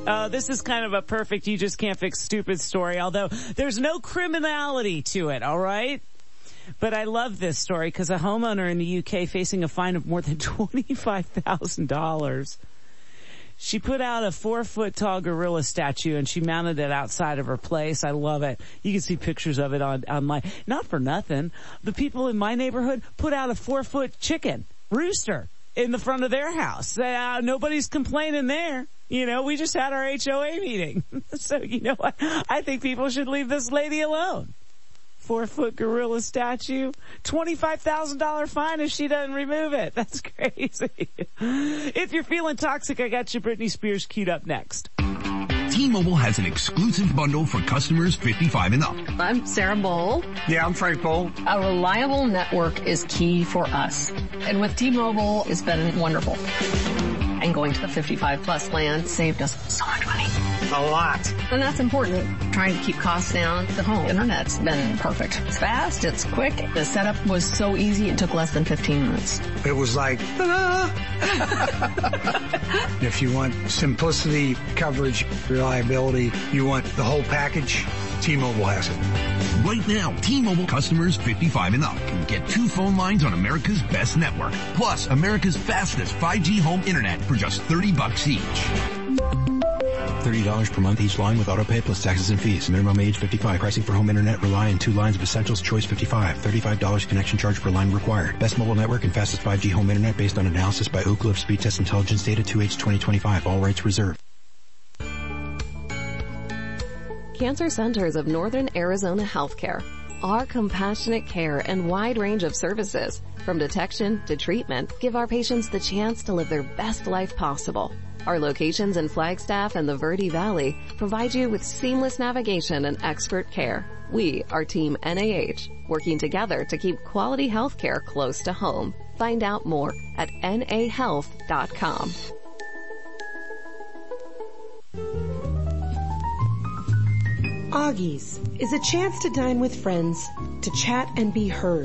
This is kind of a perfect you just can't fix stupid story, although there's no criminality to it, all right? But I love this story because a homeowner in the UK facing a fine of more than $25,000. She put out a 4-foot-tall gorilla statue and she mounted it outside of her place. I love it. You can see pictures of it online. Not for nothing. The people in my neighborhood put out a 4-foot chicken rooster in the front of their house. Nobody's complaining there. We just had our HOA meeting. So you know what? I think people should leave this lady alone. 4-foot gorilla statue, $25,000 fine if she doesn't remove it. That's crazy. If you're feeling toxic, I got you Britney Spears queued up next. T-Mobile has an exclusive bundle for customers 55 and up. I'm Sarah Bowl. Yeah, I'm Frank Bowl. A reliable network is key for us. And with T-Mobile, it's been wonderful. And going to the 55 plus plan saved us so much money. A lot. And that's important. Trying to keep costs down. The home internet's been perfect. It's fast, it's quick. The setup was so easy, it took less than 15 minutes. It was like, If you want simplicity, coverage, reliability, you want the whole package, T-Mobile has it. Right now, T-Mobile customers 55 and up can get 2 phone lines on America's best network, plus America's fastest 5G home internet for just $30 each. $30 per month each line with autopay plus taxes and fees. Minimum age 55. Pricing for home internet rely on 2 lines of Essentials Choice 55. $35 connection charge per line required. Best mobile network and fastest 5G home internet based on analysis by Oak Cliff Speed Test Intelligence data 2H2025. All rights reserved. Cancer Centers of Northern Arizona Healthcare. Our compassionate care and wide range of services, from detection to treatment, give our patients the chance to live their best life possible. Our locations in Flagstaff and the Verde Valley provide you with seamless navigation and expert care. We are Team NAH, working together to keep quality health care close to home. Find out more at nahealth.com. Augie's is a chance to dine with friends, to chat and be heard.